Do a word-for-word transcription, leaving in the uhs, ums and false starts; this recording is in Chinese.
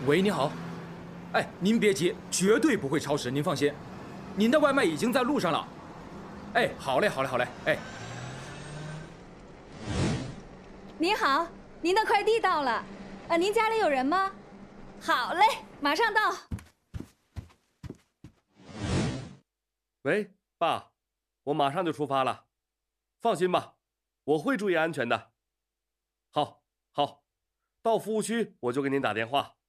喂，你好。哎，您别急，绝对不会超时，您放心。您的外卖已经在路上了。哎，好嘞，好嘞，好嘞。哎， 您好，您的快递到了。呃，您家里有人吗？好嘞，马上到。 喂，爸，我马上就出发了，放心吧，我会注意安全的。好，好，到服务区我就给您打电话。